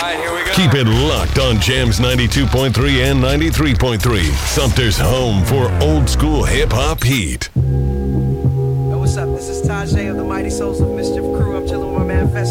right, here we go. Keep it locked on Jams 92.3 and 93.3. Sumter's home for old school hip-hop heat. Yo, what's up? This is Tajay of the Mighty Souls of Mischief Crew. I'm chilling with